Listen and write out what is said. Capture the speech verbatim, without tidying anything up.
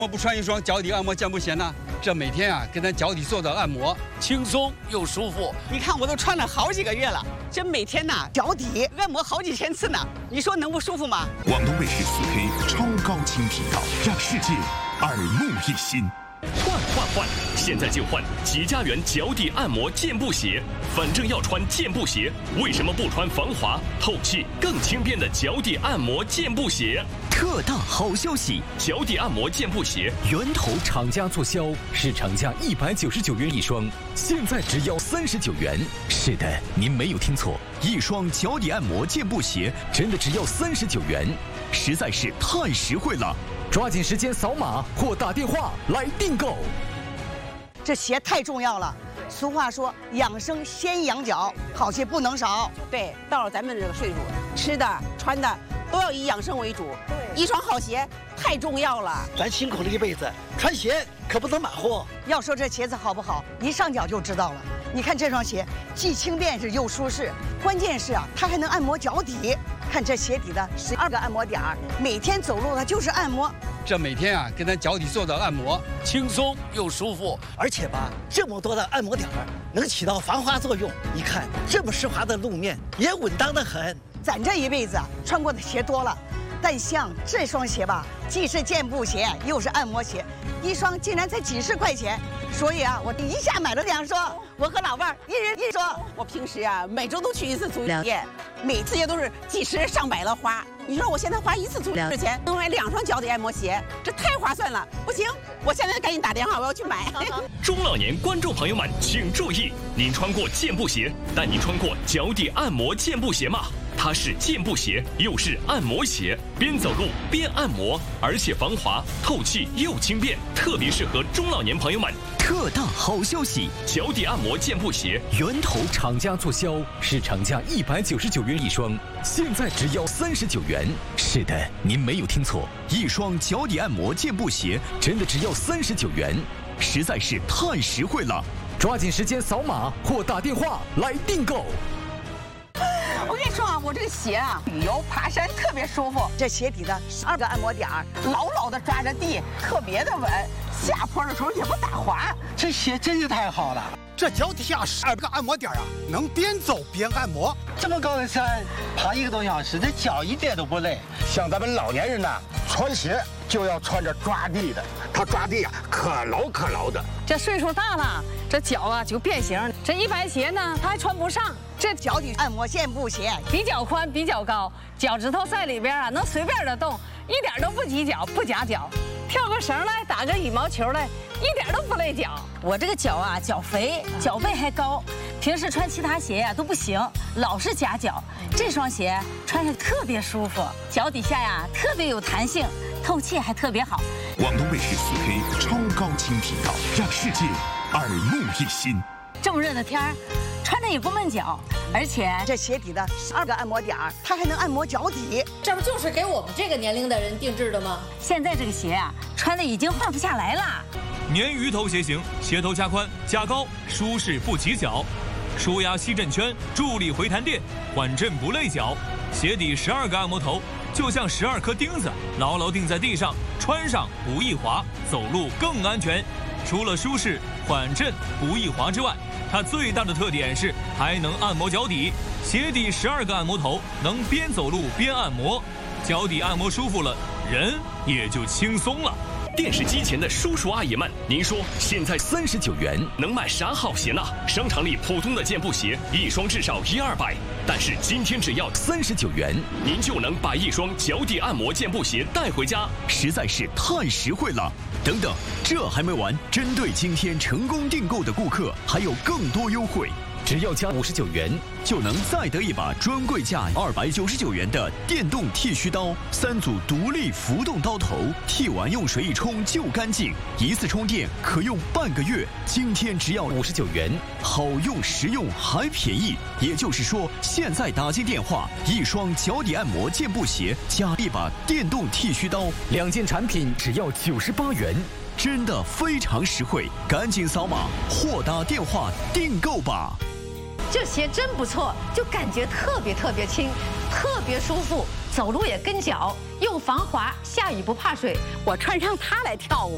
我不穿一双脚底按摩健步鞋呢？这每天啊，跟咱脚底做的按摩， 轻松又舒服。 你看我都穿了好几个月了，这每天呐脚底按摩好几千次呢，你说能不舒服吗？ 广东卫视四 K 超高清频道，让世界耳目一新。 换换换！现在就换吉家园脚底按摩健步鞋。反正要穿健步鞋，为什么不穿防滑、透气、更轻便的脚底按摩健步鞋？ 特大好消息！ 脚底按摩健步鞋源头厂家促销，市场价一百九十九元一双，现在只要三十九元。是的，您没有听错，一双脚底按摩健步鞋真的只要三十九元，实在是太实惠了！抓紧时间扫码或打电话来订购。 这鞋太重要了。俗话说，养生先养脚，好鞋不能少。对，到了咱们这个岁数，吃的、穿的都要以养生为主。对，一双好鞋太重要了。 咱辛苦了一辈子，穿鞋可不能马虎。要说这鞋子好不好，一上脚就知道了。你看这双鞋，既轻便是又舒适，关键是啊，它还能按摩脚底。看这鞋底的十二个按摩点儿，每天走路它就是按摩。 这每天啊，跟咱脚底做的按摩， 轻松又舒服。 而且吧，这么多的按摩点儿能起到防滑作用。一看这么湿滑的路面，也稳当得很。 咱这一辈子啊，穿过的鞋多了，但像这双鞋吧，既是健步鞋，又是按摩鞋，一双竟然才几十块钱。所以啊，我一下买了两双，我和老伴儿一人一双。我平时啊，每周都去一次足疗店，每次也都是几十上百的花。你说我现在花一次足疗的钱，能买两双脚底按摩鞋，这太划算了。不行，我现在赶紧打电话，我要去买。 中老年观众朋友们请注意，您穿过健步鞋，但您穿过脚底按摩健步鞋吗？它是健步鞋，又是按摩鞋，边走路边按摩，而且防滑、透气又轻便，特别适合中老年朋友们。 特大好消息！ 脚底按摩健步鞋源头厂家促销，市场价一百九十九元一双，现在只要三十九元。是的，您没有听错，一双脚底按摩健步鞋真的只要三十九元，实在是太实惠了！抓紧时间扫码或打电话来订购。 我跟你说啊，我这个鞋啊，旅游爬山特别舒服。这鞋底的十二个按摩点儿，牢牢的抓着地，特别的稳。下坡的时候也不打滑。 这鞋真是太好了。 这脚底下十二个按摩点啊，能边走边按摩。 这么高的山，爬一个多小时，这脚一点都不累。 像咱们老年人呢，穿鞋就要穿着抓地的，它抓地啊可牢可牢的。 这岁数大了，这脚啊就变形。这一般鞋呢，它还穿不上。 这脚底按摩健步鞋比较宽，比较高，脚趾头在里边啊，能随便的动，一点都不挤脚，不夹脚。跳个绳来，打个羽毛球来，一点都不累脚。 我这个脚啊，脚肥，脚背还高，平时穿其他鞋呀、啊、都不行，老是夹脚。这双鞋穿着特别舒服，脚底下呀特别有弹性，透气还特别好。 广东卫视四 K 超高清频道，让世界耳目一新。 这么热的天儿，穿着也不闷脚，而且这鞋底的十二个按摩点儿，它还能按摩脚底。 这不就是给我们这个年龄的人定制的吗？ 现在这个鞋啊，穿的已经换不下来了。 鲶鱼头鞋型，鞋头加宽加高，舒适不起脚，舒压吸震圈，助力回弹垫，缓震不累脚。鞋底十二个按摩头，就像十二颗钉子，牢牢钉在地上，穿上不易滑，走路更安全。除了舒适、缓震、不易滑之外，它最大的特点是还能按摩脚底。鞋底十二个按摩头，能边走路边按摩，脚底按摩舒服了，人也就轻松了。 电视机前的叔叔阿姨们，您说现在三十九元能买啥好鞋呢？商场里普通的健步鞋一双至少一二百，但是今天只要三十九元， 您就能把一双脚底按摩健步鞋带回家， 实在是太实惠了。等等，这还没完，针对今天成功订购的顾客，还有更多优惠。只要加五十九元，就能再得一把专柜价二百九十九元的电动剃须刀，三组独立浮动刀头，剃完用水一冲就干净，一次充电可用半个月。今天只要五十九元，好用实用还便宜。也就是说，现在打进电话，一双脚底按摩健步鞋加一把电动剃须刀，两件产品只要九十八元。真的非常实惠，赶紧扫码或打电话订购吧。 这鞋真不错，就感觉特别特别轻，特别舒服，走路也跟脚，又防滑，下雨不怕水。 我穿上它来跳舞。